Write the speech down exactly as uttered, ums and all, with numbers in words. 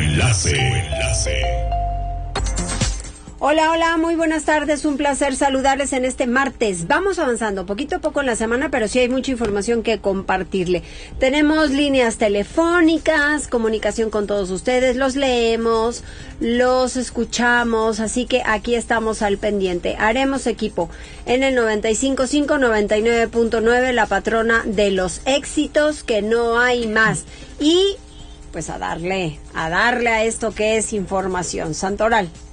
Enlace. Enlace. Hola, hola, muy buenas tardes, un placer saludarles en este martes. Vamos avanzando poquito a poco en la semana, pero sí hay mucha información que compartirle. Tenemos líneas telefónicas, comunicación con todos ustedes, los leemos, los escuchamos, así que aquí estamos al pendiente. Haremos equipo en el noventa y cinco punto cinco, noventa y nueve punto nueve, la patrona de los éxitos, que no hay más. Y pues a darle, a darle a esto que es información. Santoral.